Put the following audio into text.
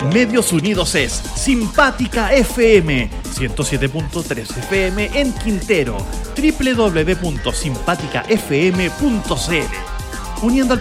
Medios Unidos es Simpática FM, 107.3 FM en Quintero, www.simpaticafm.cl. Uniendo al